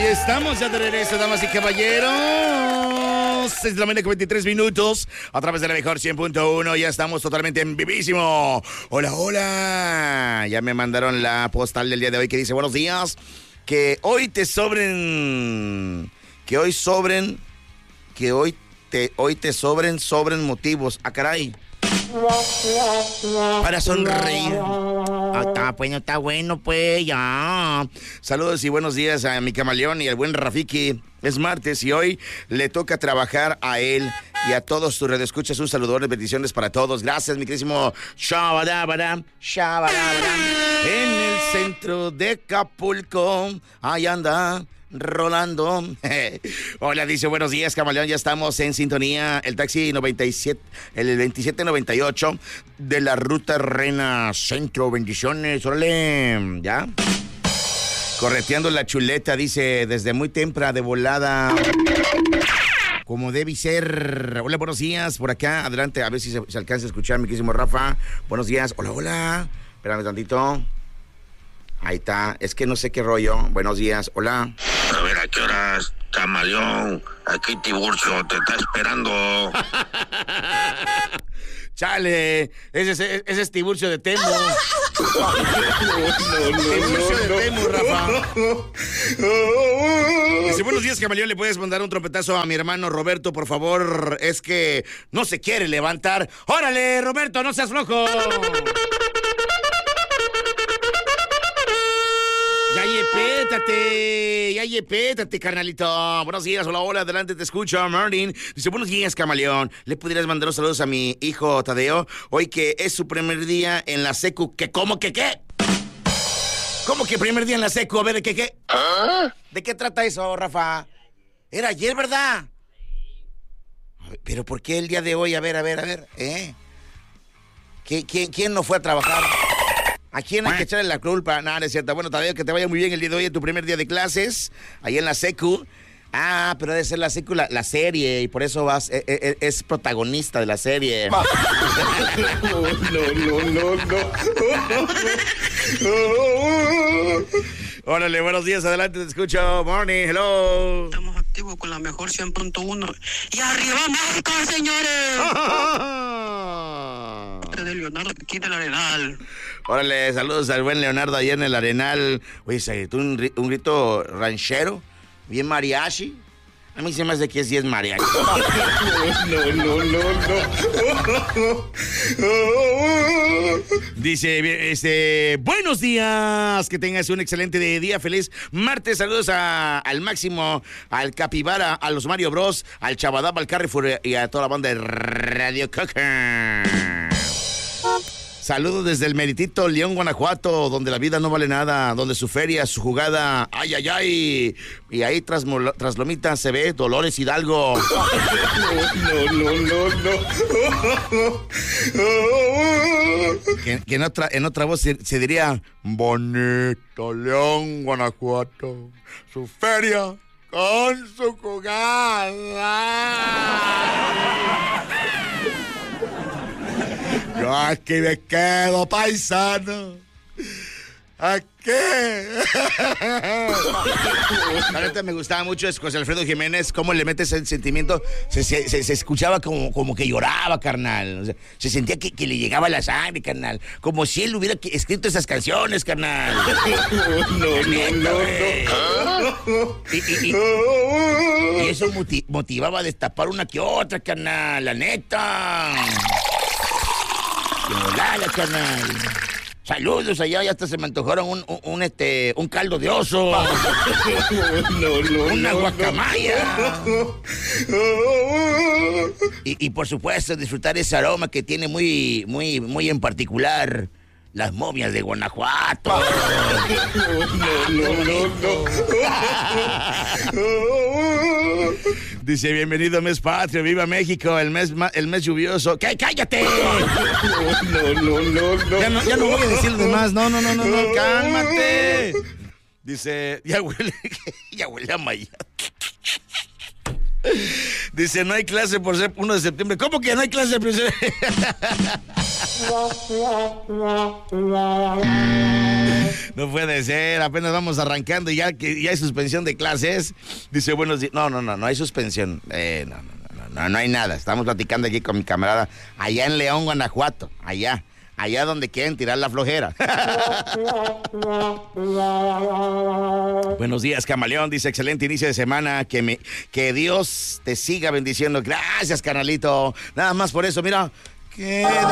Estamos ya de regreso, damas y caballeros. 6 de la mañana con 23 minutos. A través de la mejor 100.1. Ya estamos totalmente en vivísimo. Hola, hola. Ya me mandaron la postal del día de hoy que dice: buenos días. Que hoy te sobren. Que hoy te sobren motivos. Ah, caray. Para sonreír. Pues no está bueno, pues ya. Saludos y buenos días a mi camaleón y al buen Rafiki. Es martes y hoy le toca trabajar a él y a todos tus radioescuchas. Un saludón, bendiciones para todos. Gracias, mi queridísimo Shabarabara. En el centro de Acapulco, ahí anda Rolando. Hola, dice: buenos días, camaleón, ya estamos en sintonía. El taxi 97, el 2798 de la ruta Rena Centro. Bendiciones, órale, ya. Correteando la chuleta, dice, desde muy temprano de volada, como debe ser. Hola, buenos días, por acá, adelante, a ver si se alcanza a escuchar, mi queridísimo Rafa. Buenos días, hola, hola. Espérame tantito. Ahí está, es que no sé qué rollo. Buenos días, hola. A ver, ¿a qué horas, camaleón? Aquí Tiburcio te está esperando. Chale, ese es Tiburcio de Temo. Tiburcio de Temo, Rafa. Dice: buenos días, camaleón, ¿le puedes mandar un trompetazo a mi hermano Roberto, por favor? Es que no se quiere levantar. ¡Órale, Roberto, no seas flojo! Ya yepétate, carnalito. Buenos días, hola, hola, adelante, te escucho, Martin. Dice: buenos días, camaleón. ¿Le pudieras mandar los saludos a mi hijo Tadeo? Hoy que es su primer día en la secu. ¿Cómo que qué? ¿Cómo que primer día en la secu? A ver, ¿qué? ¿Ah? ¿De qué trata eso, Rafa? Era ayer, ¿verdad? Pero ¿por qué el día de hoy? A ver, ¿Quién no fue a trabajar? ¿A quién hay que echarle la culpa? No, no es cierto. Bueno, Tadeo, que te vaya muy bien el día de hoy, en tu primer día de clases, ahí en la secu. Ah, pero debe ser la secu, la serie, y por eso es protagonista de la serie. No. Órale, buenos días, adelante, te escucho. Morning, hello. Estamos activos con la mejor 100.1. ¡Y arriba México, señores! De Leonardo, aquí del Arenal. Órale, saludos al buen Leonardo allá en el Arenal. Oye, se gritó un grito ranchero, bien mariachi. A mí se me hace que sí es mariachi. No. Dice, buenos días, que tengas un excelente día, feliz martes, saludos al Máximo, al Capibara, a los Mario Bros, al Chabadab, al Carrefour y a toda la banda de Radio Coca. Saludos desde el meritito León, Guanajuato, donde la vida no vale nada, donde su feria, su jugada, ay, y ahí tras Lomita se ve Dolores Hidalgo. No. Que en otra voz se diría: bonito León, Guanajuato, su feria con su jugada. Yo aquí me quedo, paisano. ¿A qué? La neta me gustaba mucho es José Alfredo Jiménez, cómo le metes el sentimiento. Se escuchaba como que lloraba, carnal. O sea, se sentía que le llegaba la sangre, carnal. Como si él hubiera escrito esas canciones, carnal. No. Y eso motivaba a destapar una que otra, carnal. La neta. Hola, carnal. Saludos allá, ya hasta se me antojaron un caldo de oso. Una guacamaya. Y por supuesto disfrutar ese aroma que tiene muy en particular las momias de Guanajuato. Dice: bienvenido mes patrio, viva México, el mes lluvioso. ¿Qué? ¡Cállate! No. Ya no voy a decir lo demás. No, cálmate. Dice: ya huele a maíz. Dice: no hay clase por ser 1 de septiembre. ¿Cómo que no hay clase por ser? No puede ser, apenas vamos arrancando y ya hay suspensión de clases. Dice, buenos días. No hay suspensión. No hay nada. Estamos platicando aquí con mi camarada allá en León, Guanajuato. Allá donde quieren tirar la flojera. Buenos días, Camaleón. Dice, excelente inicio de semana. Que Dios te siga bendiciendo. Gracias, carnalito. Nada más por eso, mira.